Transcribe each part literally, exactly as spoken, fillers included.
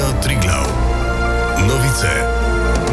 Triglav. Novice.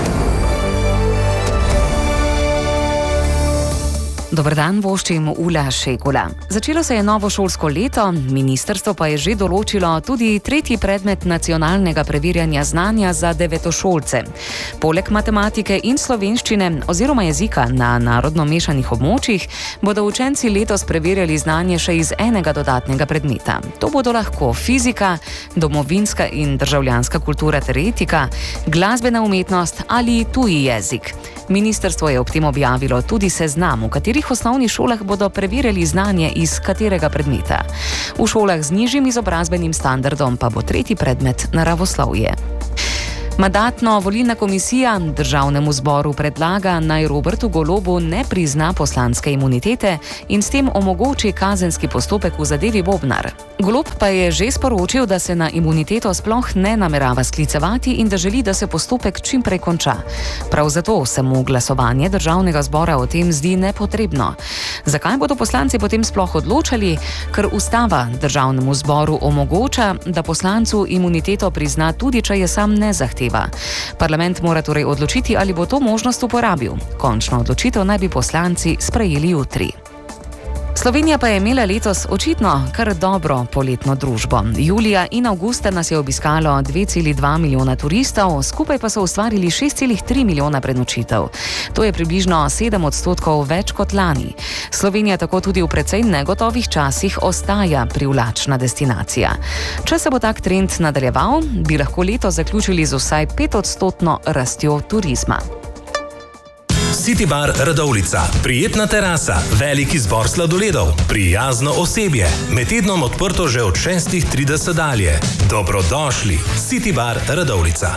Dober dan, voščim Ula Šegula. Začelo se je novo šolsko leto, ministrstvo pa je že določilo tudi tretji predmet nacionalnega preverjanja znanja za devetošolce. Poleg matematike in slovenščine oziroma jezika na narodno mešanih območjih bodo učenci letos preverjali znanje še iz enega dodatnega predmeta. To bodo lahko fizika, domovinska in državljanska kultura ter etika, glasbena umetnost ali tuji jezik. Ministrstvo je ob tem objavilo tudi seznam, v katerih osnovnih šolah bodo preverjali znanje iz katerega predmeta. V šolah z nižjim izobrazbenim standardom pa bo tretji predmet naravoslovje. Mandatno-volilna komisija državnemu zboru predlaga, naj Robertu Golobu ne prizna poslanske imunitete in s tem omogoči kazenski postopek v zadevi Bobnar. Golob pa je že sporočil, da se na imuniteto sploh ne namerava sklicevati in da želi, da se postopek čim prej konča. Prav zato se mu glasovanje državnega zbora o tem zdi nepotrebno. Zakaj bodo poslanci potem sploh odločali? Ker ustava državnemu zboru omogoča, da poslancu imuniteto prizna tudi, če je sam ne zahteva. Parlament mora torej odločiti, ali bo to možnost uporabil. Končno odločitev naj bi poslanci sprejeli jutri. Slovenija pa je imela letos očitno kar dobro poletno družbo. Julija in avgusta nas je obiskalo dve celi dva milijona turistov, skupaj pa so ustvarili šest celi tri milijona prenočitev. To je približno sedem odstotkov več kot lani. Slovenija tako tudi v precej negotovih časih ostaja privlačna destinacija. Če se bo tak trend nadaljeval, bi lahko leto zaključili z vsaj petodstotno rastjo turizma. City Bar Radovljica. Prijetna terasa, velik izbor sladoledov, prijazno osebje. Med tednom odprto že od šestih trideset dalje. Dobrodošli. City Bar Radovljica.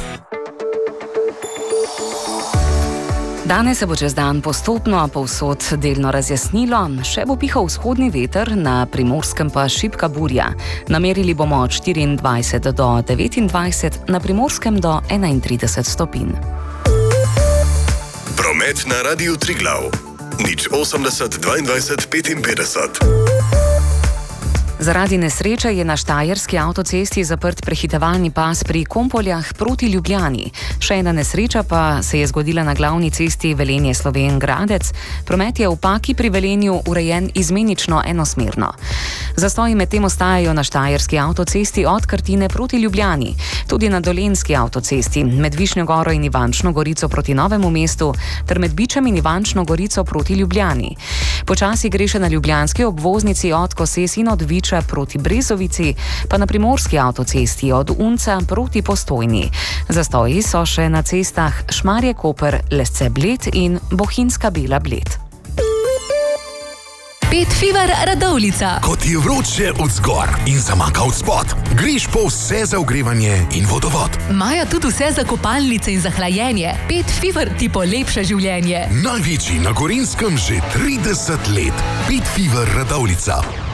Danes se bo čez dan postopno povsod delno razjasnilo, še bo pihal vzhodni veter, na Primorskem pa šibka burja. Namerili bomo od štiriindvajset do devetindvajset, na Primorskem do enaintrideset stopinj. Promet na Radiu Triglav. nič osemdeset dvaindvajset petinpetdeset. Zaradi nesreče je na štajerski avtocesti zaprt prehitevalni pas pri Kompoljah proti Ljubljani. Še ena nesreča pa se je zgodila na glavni cesti Velenje-Slovenj Gradec. Promet je v Paki pri Velenju urejen izmenično enosmerno. Zastoji medtem ostajajo na štajerski avtocesti od Krtine proti Ljubljani, tudi na dolenjski avtocesti med Višnjo Goro in Ivančno Gorico proti Novemu mestu ter med Bičem in Ivančno Gorico proti Ljubljani. Počasi gre še na ljubljanski obvoznici od Koses in od Vič proti Brezovici, pa na primorski avtocesti od Unca proti Postojni. Zastoji so še na cestah Šmarje-Koper, Lesce-Bled in Bohinjska-Bela Bled. Pet Fever Radovljica. Kot je vroče od zgor in zamaka od spod, greš po vse za ogrevanje in vodovod. Maja tudi vse za kopalnice in za hlajenje. Pet Fever ti polepša življenje. Največji na Gorenjskem že trideset let. Pet Fever Radovljica.